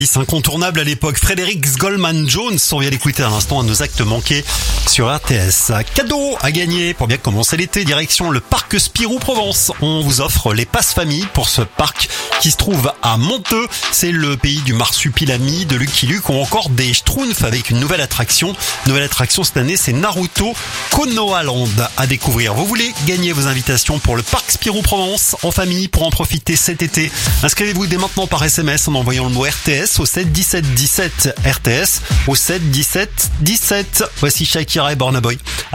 Incontournable à l'époque, Frédéric Goldman Jones, on vient d'écouter à l'instant à nos actes manqués sur RTS. Cadeau à gagner pour bien commencer l'été, direction le parc Spirou Provence. On vous offre les passes famille pour ce parc qui se trouve à Monteux. C'est le pays du marsupilami, de Lucky Luke ou encore des Schtroumpfs avec une nouvelle attraction. Nouvelle attraction cette année, c'est Naruto Konoha Land à découvrir. Vous voulez gagner vos invitations pour le parc Spirou Provence en famille pour en profiter cet été. Inscrivez-vous dès maintenant par SMS en envoyant le mot RTS au 7 17 17 RTS au 7 17 17. Voici Shakira et Burna Boy.